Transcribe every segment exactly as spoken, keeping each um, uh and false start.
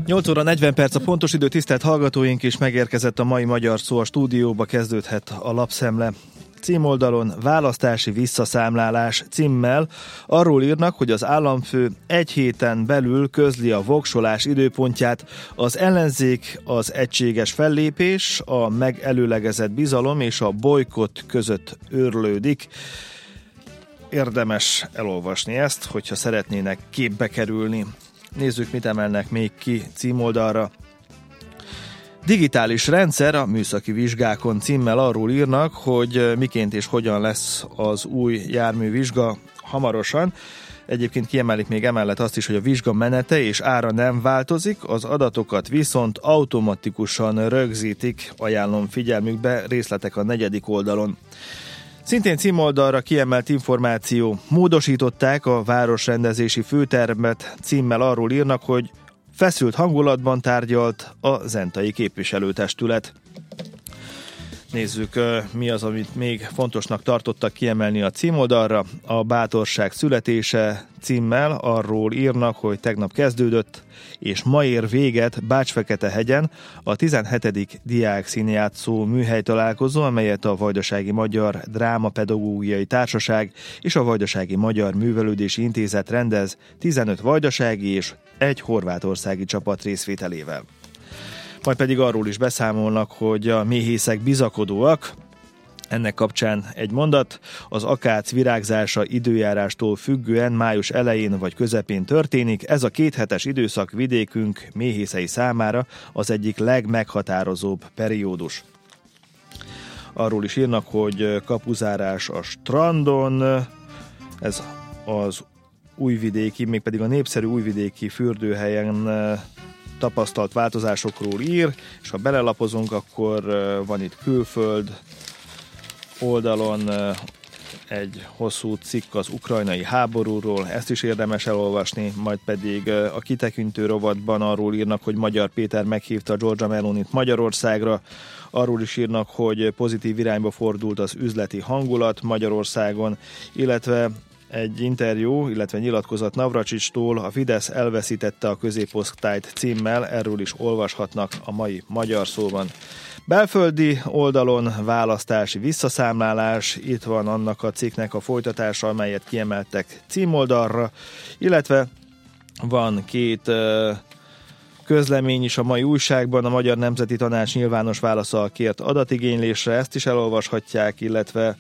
nyolc óra negyven perc a pontos idő, tisztelt hallgatóink, és megérkezett a mai Magyar Szó a stúdióba, kezdődhet a lapszemle. Címoldalon választási visszaszámlálás címmel arról írnak, hogy az államfő egy héten belül közli a voksolás időpontját, az ellenzék, az egységes fellépés, a megelőlegezett bizalom és a bolykott között őrlődik. Érdemes elolvasni ezt, hogyha szeretnének képbe kerülni. Nézzük, mit emelnek még ki címoldalra. Digitális rendszer a műszaki vizsgákon címmel arról írnak, hogy miként és hogyan lesz az új járművizsga hamarosan. Egyébként kiemelik még emellett azt is, hogy a vizsga menete és ára nem változik, az adatokat viszont automatikusan rögzítik, ajánlom figyelmükbe, részletek a negyedik oldalon. Szintén címoldalra kiemelt információ, módosították a városrendezési főtervet, címmel arról írnak, hogy feszült hangulatban tárgyalt a zentai képviselőtestület. Nézzük, mi az, amit még fontosnak tartottak kiemelni a címoldalra. A bátorság születése címmel arról írnak, hogy tegnap kezdődött, és ma ér véget Bács-Fekete-hegyen a tizenhetedik diák színjátszó műhelytalálkozó, amelyet a Vajdasági Magyar Drámapedagógiai Társaság és a Vajdasági Magyar Művelődési Intézet rendez tizenöt vajdasági és egy horvátországi csapat részvételével. Majd pedig arról is beszámolnak, hogy a méhészek bizakodóak. Ennek kapcsán egy mondat, az akác virágzása időjárástól függően május elején vagy közepén történik. Ez a kéthetes időszak vidékünk méhészei számára az egyik legmeghatározóbb periódus. Arról is írnak, hogy kapuzárás a strandon, ez az újvidéki, mégpedig a népszerű újvidéki fürdőhelyen tapasztalt változásokról ír, és ha belelapozunk, akkor van itt külföld oldalon egy hosszú cikk az ukrajnai háborúról, ezt is érdemes elolvasni, majd pedig a kitekintő rovatban arról írnak, hogy Magyar Péter meghívta Giorgia Melonit Magyarországra, arról is írnak, hogy pozitív irányba fordult az üzleti hangulat Magyarországon, illetve egy interjú, illetve nyilatkozat Navracsicstól, a Fidesz elveszítette a középosztályt címmel, erről is olvashatnak a mai Magyar Szóban. Belföldi oldalon választási visszaszámlálás, itt van annak a cikknek a folytatása, amelyet kiemeltek címoldalra, illetve van két közlemény is a mai újságban, a Magyar Nemzeti Tanács nyilvános válasza a kért adatigénylésre, ezt is elolvashatják, illetve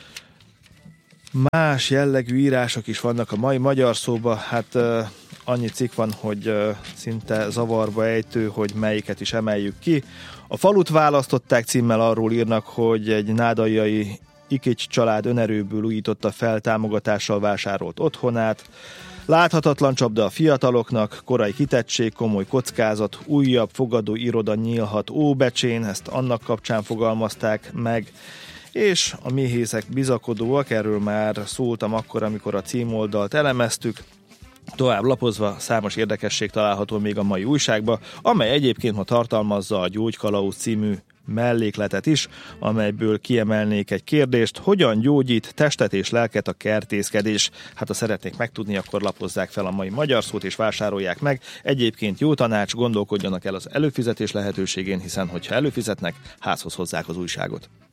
más jellegű írások is vannak a mai Magyar Szóba, hát uh, annyi cikk van, hogy uh, szinte zavarba ejtő, hogy melyiket is emeljük ki. A falut választották címmel arról írnak, hogy egy nádaljai Ikics család önerőből újította fel támogatással vásárolt otthonát. Láthatatlan csapda a fiataloknak, korai kitettség, komoly kockázat, újabb fogadó iroda nyílhat Óbecsén, ezt annak kapcsán fogalmazták meg. És a méhészek bizakodóak, erről már szóltam akkor, amikor a címoldalt elemeztük. Tovább lapozva számos érdekesség található még a mai újságban, amely egyébként ma tartalmazza a Gyógykalauz című mellékletet is, amelyből kiemelnék egy kérdést, hogyan gyógyít testet és lelket a kertészkedés. Hát ha szeretnék megtudni, akkor lapozzák fel a mai Magyar Szót és vásárolják meg. Egyébként jó tanács, gondolkodjanak el az előfizetés lehetőségén, hiszen hogyha előfizetnek, házhoz hozzák az újságot.